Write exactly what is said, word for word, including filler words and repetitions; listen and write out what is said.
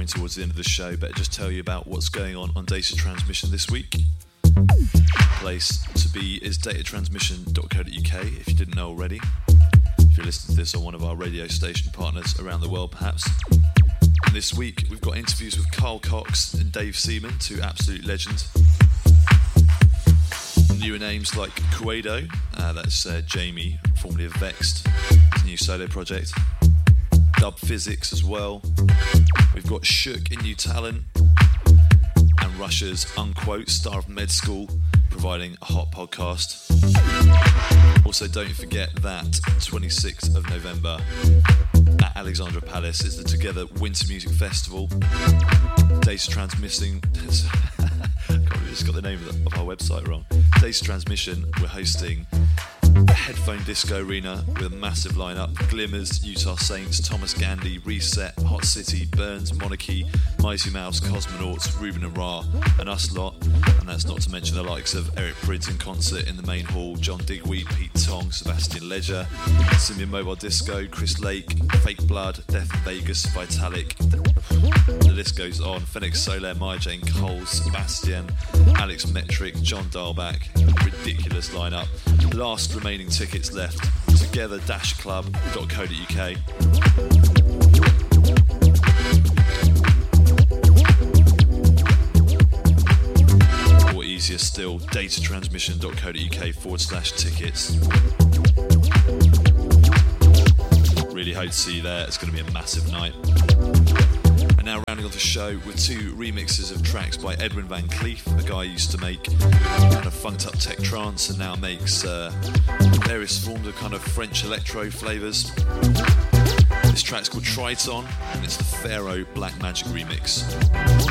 coming towards the end of the show, better just tell you about what's going on on Data Transmission this week. Place to be is data transmission dot co dot uk if you didn't know already. If you're listening to this on one of our radio station partners around the world, perhaps. And this week we've got interviews with Carl Cox and Dave Seaman, two absolute legends. Newer names like Quado, uh, that's uh, Jamie, formerly of Vexed, his new solo project. Dub Physics as well. We've got Shook in New Talent, and Russia's Unquote, star of Med School, providing a hot podcast. Also, don't forget that twenty-sixth of November at Alexandra Palace is the Together Winter Music Festival. Data Transmission. I just got the name of, the, of our website wrong. Data Transmission, we're hosting a Headphone Disco Arena with a massive lineup. Glimmers, Utah Saints, Thomas Gandy, Reset, Hot City, Burns, Monarchy, Mighty Mouse, Cosmonauts, Ruben and Ra, and us lot. And that's not to mention the likes of Eric Prydz in concert in the main hall, John Digweed, Pete Tong, Sebastian Ledger, Simian Mobile Disco, Chris Lake, Fake Blood, Death in Vegas, Vitalik. The list goes on. Phoenix Soler, Maya Jane Cole, Sebastian, Alex Metric, John Dahlback. Ridiculous lineup. Last remaining tickets left. together dash club dot co dot uk. Or easier still, data transmission dot co dot uk forward slash tickets. Really hope to see you there. It's going to be a massive night. And now rounding off the show with two remixes of tracks by Edwin Van Cleef, a guy who used to make kind of funked up tech trance and now makes uh, various forms of kind of French electro flavours. This track's called Triton and it's the Pharaoh Black Magic remix.